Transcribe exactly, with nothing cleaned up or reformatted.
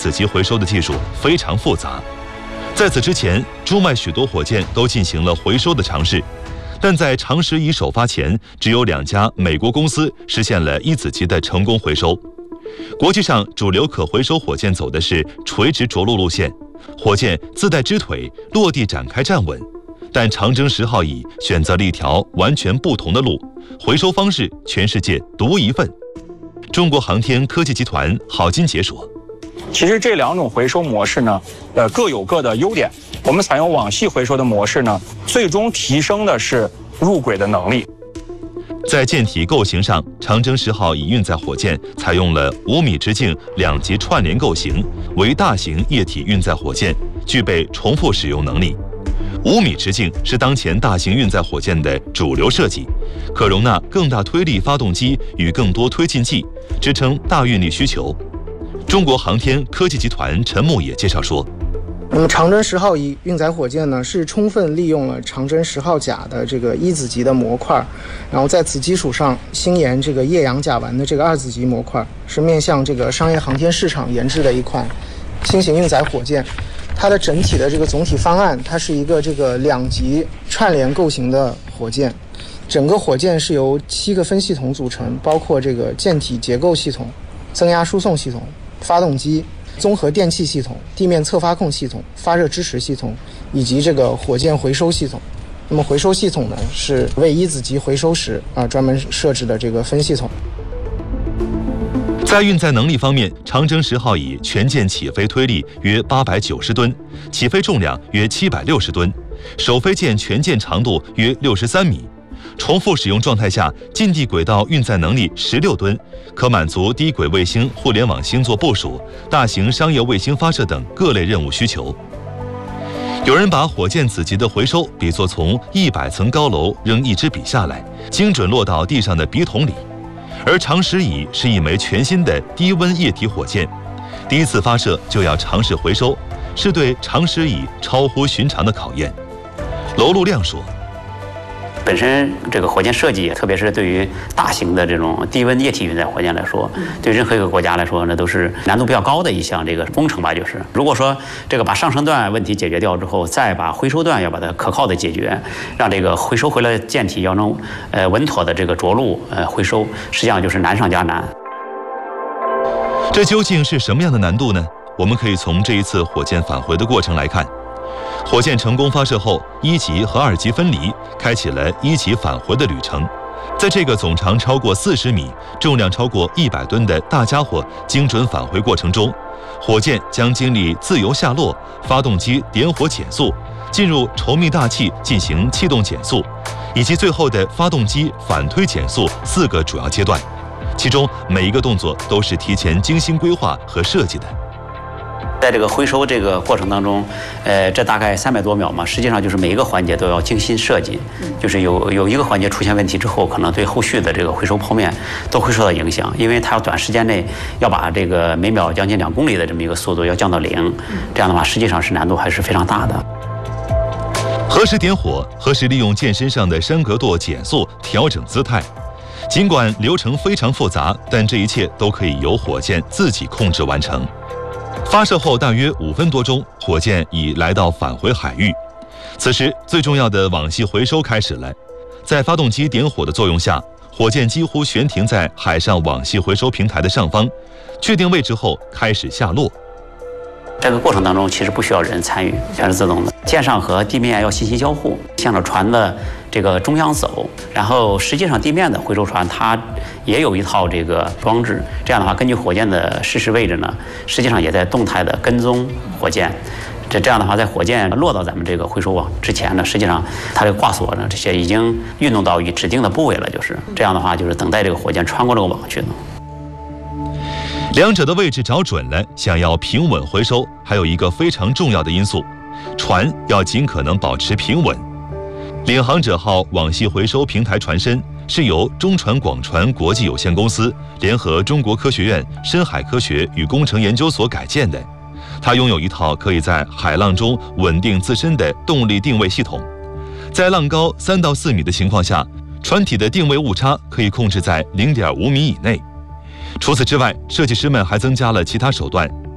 子级回收的技术非常复杂。在此之前，中外许多火箭都进行了回收的尝试，但在长时乙首发前，只有两家美国公司实现了一子级的成功回收。国际上主流可回收火箭走的是垂直着陆路线，火箭自带支腿，落地展开站稳。但长征十号乙选择了一条完全不同的路，回收方式全世界独一份。中国航天科技集团郝金杰说：“ 其实这两种回收模式呢，呃，各有各的优点。我们采用网系回收的模式呢，最终提升的是入轨的能力。” 在舰体构型上，长征十号乙运载火箭采用了五米直径两级串联构型，为大型液体运载火箭，具备重复使用能力。五米直径是当前大型运载火箭的主流设计，可容纳更大推力发动机与更多推进剂，支撑大运力需求。中国航天科技集团陈牧野介绍说：“ 那么长征十号乙运载火箭呢，是充分利用了长征十号甲的这个一子级的模块，然后在此基础上新研这个液氧甲烷的这个二子级模块，是面向这个商业航天市场研制的一款新型运载火箭。它的整体的这个总体方案，它是一个这个两级串联构型的火箭，整个火箭是由七个分系统组成，包括这个舰体结构系统、增压输送系统、发动机、综合电气系统、地面侧发控系统、发热支持系统以及这个火箭回收系统。那么回收系统呢，是为一子级回收时啊专门设置的这个分系统。 在运载能力方面，长征十号乙全舰起飞推力约八百九十吨，起飞重量约七百六十吨，首飞舰全舰长度约六十三米。重复使用状态下，近地轨道运载能力十六吨，可满足低轨卫星、互联网星座部署、大型商业卫星发射等各类任务需求。有人把火箭子级的回收比作从一百层高楼扔一支笔下来，精准落到地上的笔筒里。而长时乙是一枚全新的低温液体火箭，第一次发射就要尝试回收，是对长时乙超乎寻常的考验。娄路亮说：“ 本身这个火箭设计，特别是对于大型的这种低温液体运载火箭来说，对任何一个国家来说，那都是难度比较高的一项这个工程吧。就是如果说这个把上升段问题解决掉之后，再把回收段要把它可靠的解决，让这个回收回来的舰体要能呃稳妥的这个着陆呃回收，实际上就是难上加难。 这究竟是什么样的难度呢？我们可以从这一次火箭返回的过程来看。火箭成功发射后，一级和二级分离，开启了一级返回的旅程。在这个总长超过四十米、重量超过一百吨的大家伙精准返回过程中，火箭将经历自由下落、发动机点火减速、进入稠密大气进行气动减速，以及最后的发动机反推减速四个主要阶段。其中每一个动作都是提前精心规划和设计的。 在这个回收这个过程当中，呃，这大概三百多秒嘛，实际上就是每一个环节都要精心设计，就是有有一个环节出现问题之后，可能对后续的这个回收剖面都会受到影响，因为它要短时间内要把这个每秒将近两公里的这么一个速度要降到零，这样的话实际上是难度还是非常大的。 何时点火，何时利用舰身上的山格舵减速调整姿态，尽管流程非常复杂，但这一切都可以由火箭自己控制完成。发射后大约五分多钟，火箭已来到返回海域。此时，最重要的网系回收开始了。在发动机点火的作用下，火箭几乎悬停在海上网系回收平台的上方，确定位置后开始下落。 这个过程当中其实不需要人参与，全是自动的。舰上和地面要信息交互，向着船的这个中央走，然后实际上地面的回收船它也有一套这个装置，这样的话根据火箭的实时位置呢，实际上也在动态的跟踪火箭。这这样的话，在火箭落到咱们这个回收网之前呢，实际上它这个挂锁呢这些已经运动到与指定的部位了，就是这样的话，就是等待这个火箭穿过这个网去呢。 两者的位置找准了，想要平稳回收，还有一个非常重要的因素，船要尽可能保持平稳。领航者号网系回收平台船身是由中船广船国际有限公司联合中国科学院深海科学与工程研究所改建的，它拥有一套可以在海浪中稳定自身的动力定位系统。在浪高三到四米的情况下，船体的定位误差可以控制在零点五米以内。除此之外，设计师们还增加了其他手段，